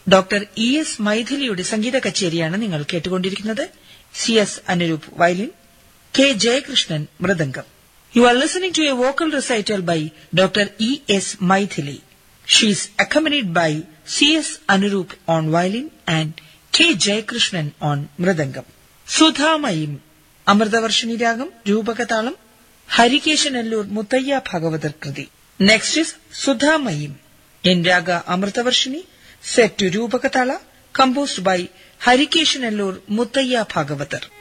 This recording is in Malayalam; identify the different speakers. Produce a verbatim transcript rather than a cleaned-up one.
Speaker 1: ഡോക്ടർ ഇ എസ് മൈഥിലിയുടെ സംഗീത കച്ചേരിയാണ് നിങ്ങൾ കേട്ടുകൊണ്ടിരിക്കുന്നത്. C S Anuroop violin, K Jayakrishnan mridangam. You are listening to A vocal recital by doctor E S Maithili. She is accompanied by C S Anuroop on violin and K Jayakrishnan on mridangam. സുധാമയും Amritavarshini രാഗം, രൂപകതാളം ഹരികേശനല്ലൂർ മുത്തയ്യ ഭാഗവതർ കൃതി. Next is സുധാമയും in raga Amritavarshini, set to Rupakatala, composed by Harikeshanallur Muttaya Bhagavatar.